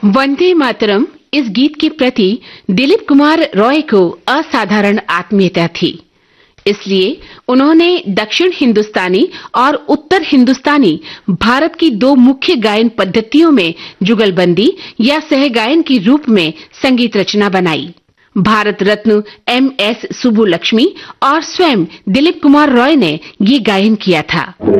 वंदे मातरम इस गीत के प्रति दिलीप कुमार रॉय को असाधारण आत्मीयता थी। इसलिए उन्होंने दक्षिण हिंदुस्तानी और उत्तर हिंदुस्तानी भारत की दो मुख्य गायन पद्धतियों में जुगलबंदी या सहगायन के रूप में संगीत रचना बनाई। भारत रत्न MS सुब्बुलक्ष्मी और स्वयं दिलीप कुमार रॉय ने ये गायन किया था।